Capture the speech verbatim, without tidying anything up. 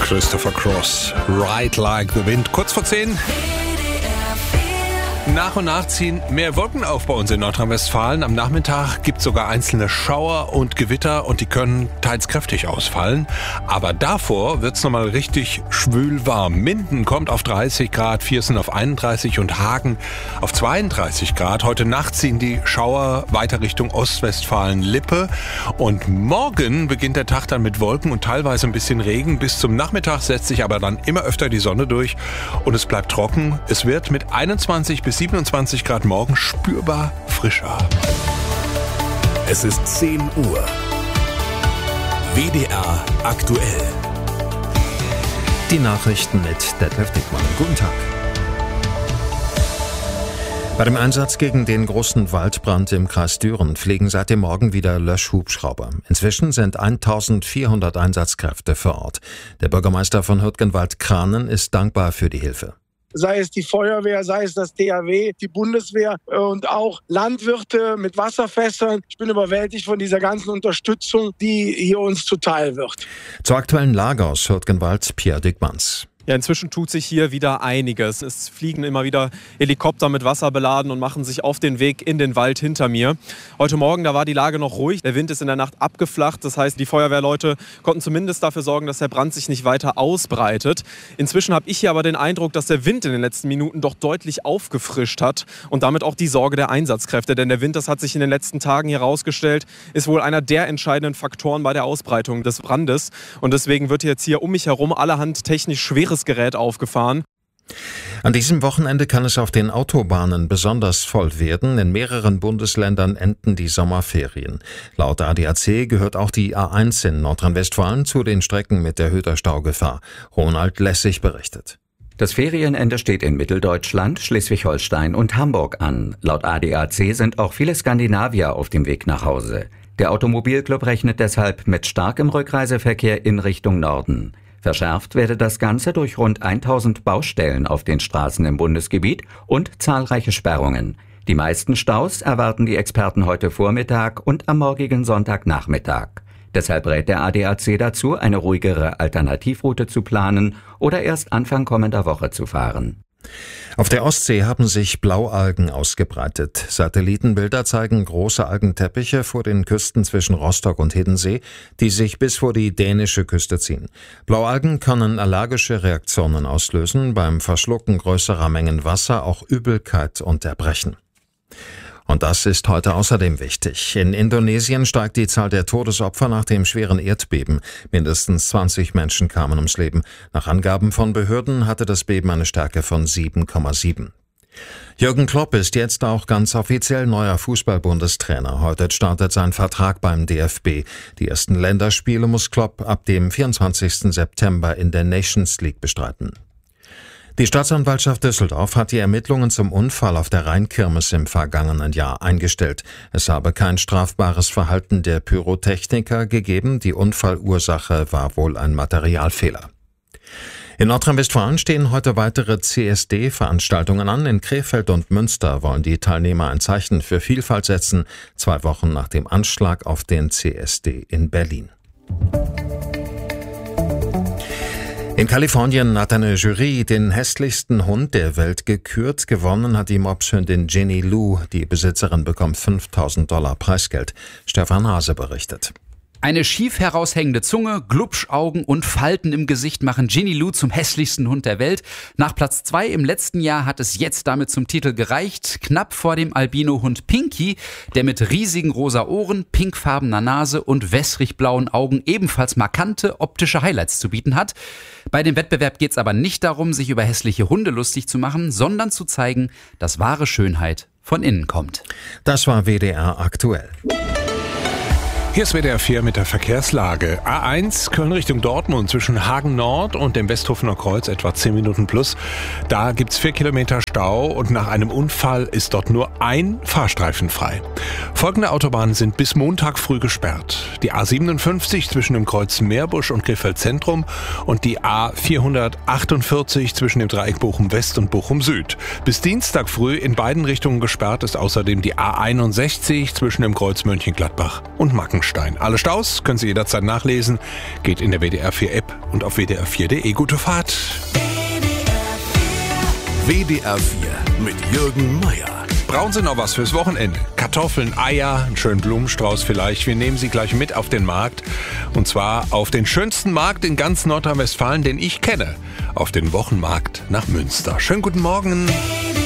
Christopher Cross, Ride Like the Wind. Kurz vor zehn. Nach und nach ziehen mehr Wolken auf bei uns in Nordrhein-Westfalen. Am Nachmittag gibt es sogar einzelne Schauer und Gewitter und die können teils kräftig ausfallen. Aber davor wird es nochmal richtig schwül warm. Minden kommt auf dreißig Grad, Viersen auf einunddreißig und Hagen auf zweiunddreißig Grad. Heute Nacht ziehen die Schauer weiter Richtung Ostwestfalen-Lippe. Und morgen beginnt der Tag dann mit Wolken und teilweise ein bisschen Regen. Bis zum Nachmittag setzt sich aber dann immer öfter die Sonne durch und es bleibt trocken. Es wird mit einundzwanzig bis siebenundzwanzig Grad morgen spürbar frischer. Es ist zehn Uhr. W D R aktuell. Die Nachrichten mit Detlef Dickmann. Guten Tag. Bei dem Einsatz gegen den großen Waldbrand im Kreis Düren fliegen seit dem Morgen wieder Löschhubschrauber. Inzwischen sind eintausendvierhundert Einsatzkräfte vor Ort. Der Bürgermeister von Hürtgenwald-Kranen ist dankbar für die Hilfe. Sei es die Feuerwehr, sei es das D A W, die Bundeswehr und auch Landwirte mit Wasserfässern. Ich bin überwältigt von dieser ganzen Unterstützung, die hier uns zuteil wird. Zur aktuellen Lage aus Hürtgenwald, Pierre Dickmanns. Ja, inzwischen tut sich hier wieder einiges. Es fliegen immer wieder Helikopter mit Wasser beladen und machen sich auf den Weg in den Wald hinter mir. Heute Morgen, da war die Lage noch ruhig. Der Wind ist in der Nacht abgeflacht. Das heißt, die Feuerwehrleute konnten zumindest dafür sorgen, dass der Brand sich nicht weiter ausbreitet. Inzwischen habe ich hier aber den Eindruck, dass der Wind in den letzten Minuten doch deutlich aufgefrischt hat und damit auch die Sorge der Einsatzkräfte. Denn der Wind, das hat sich in den letzten Tagen hier herausgestellt, ist wohl einer der entscheidenden Faktoren bei der Ausbreitung des Brandes. Und deswegen wird jetzt hier um mich herum allerhand technisch schweres Gerät aufgefahren. An diesem Wochenende kann es auf den Autobahnen besonders voll werden. In mehreren Bundesländern enden die Sommerferien. Laut A D A C gehört auch die A eins in Nordrhein-Westfalen zu den Strecken mit erhöhter Staugefahr. Ronald Lessig berichtet. Das Ferienende steht in Mitteldeutschland, Schleswig-Holstein und Hamburg an. Laut A D A C sind auch viele Skandinavier auf dem Weg nach Hause. Der Automobilclub rechnet deshalb mit starkem Rückreiseverkehr in Richtung Norden. Verschärft werde das Ganze durch rund tausend Baustellen auf den Straßen im Bundesgebiet und zahlreiche Sperrungen. Die meisten Staus erwarten die Experten heute Vormittag und am morgigen Sonntagnachmittag. Deshalb rät der A D A C dazu, eine ruhigere Alternativroute zu planen oder erst Anfang kommender Woche zu fahren. Auf der Ostsee haben sich Blaualgen ausgebreitet. Satellitenbilder zeigen große Algenteppiche vor den Küsten zwischen Rostock und Hiddensee, die sich bis vor die dänische Küste ziehen. Blaualgen können allergische Reaktionen auslösen, beim Verschlucken größerer Mengen Wasser auch Übelkeit und Erbrechen. Und das ist heute außerdem wichtig. In Indonesien steigt die Zahl der Todesopfer nach dem schweren Erdbeben. Mindestens zwanzig Menschen kamen ums Leben. Nach Angaben von Behörden hatte das Beben eine Stärke von sieben Komma sieben. Jürgen Klopp ist jetzt auch ganz offiziell neuer Fußball-Bundestrainer. Heute startet sein Vertrag beim D F B. Die ersten Länderspiele muss Klopp ab dem vierundzwanzigsten September in der Nations League bestreiten. Die Staatsanwaltschaft Düsseldorf hat die Ermittlungen zum Unfall auf der Rheinkirmes im vergangenen Jahr eingestellt. Es habe kein strafbares Verhalten der Pyrotechniker gegeben. Die Unfallursache war wohl ein Materialfehler. In Nordrhein-Westfalen stehen heute weitere C S D-Veranstaltungen an. In Krefeld und Münster wollen die Teilnehmer ein Zeichen für Vielfalt setzen, zwei Wochen nach dem Anschlag auf den C S D in Berlin. In Kalifornien hat eine Jury den hässlichsten Hund der Welt gekürt. Gewonnen hat die Mopshündin Ginny Lou. Die Besitzerin bekommt fünftausend Dollar Preisgeld. Stefan Hase berichtet. Eine schief heraushängende Zunge, Glubschaugen und Falten im Gesicht machen Ginny Lou zum hässlichsten Hund der Welt. Nach Platz zwei im letzten Jahr hat es jetzt damit zum Titel gereicht. Knapp vor dem Albino-Hund Pinky, der mit riesigen rosa Ohren, pinkfarbener Nase und wässrig-blauen Augen ebenfalls markante optische Highlights zu bieten hat. Bei dem Wettbewerb geht es aber nicht darum, sich über hässliche Hunde lustig zu machen, sondern zu zeigen, dass wahre Schönheit von innen kommt. Das war W D R aktuell. Hier ist W D R vier mit der Verkehrslage. A eins Köln Richtung Dortmund zwischen Hagen Nord und dem Westhofener Kreuz etwa zehn Minuten plus. Da gibt's vier Kilometer Stau und nach einem Unfall ist dort nur ein Fahrstreifen frei. Folgende Autobahnen sind bis Montag früh gesperrt. Die A siebenundfünfzig zwischen dem Kreuz Meerbusch und Krefeld Zentrum und die A vierhundertachtundvierzig zwischen dem Dreieck Bochum West und Bochum Süd. Bis Dienstag früh in beiden Richtungen gesperrt ist außerdem die A einundsechzig zwischen dem Kreuz Mönchengladbach und Mackenstein. Schleswig-Holstein. Alle Staus können Sie jederzeit nachlesen. Geht in der W D R vier App und auf w d r vier punkt de. Gute Fahrt. W D R vier mit Jürgen Meier. Brauchen Sie noch was fürs Wochenende? Kartoffeln, Eier, einen schönen Blumenstrauß vielleicht. Wir nehmen Sie gleich mit auf den Markt. Und zwar auf den schönsten Markt in ganz Nordrhein-Westfalen, den ich kenne. Auf den Wochenmarkt nach Münster. Schönen guten Morgen.